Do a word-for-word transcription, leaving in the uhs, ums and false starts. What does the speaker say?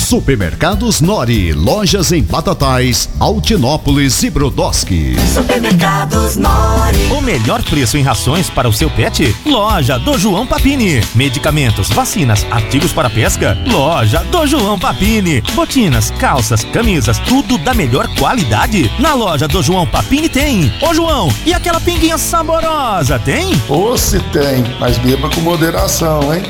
Supermercados Nori, lojas em Batatais, Altinópolis e Brodowski. Supermercados Nori. O melhor preço em rações para o seu pet? Loja do João Papini. Medicamentos, vacinas, artigos para pesca? Loja do João Papini. Botinas, calças, camisas, tudo da melhor qualidade. Na loja do João Papini tem. Ô João, e aquela pinguinha saborosa, tem? Ô, se tem, mas beba com moderação, hein?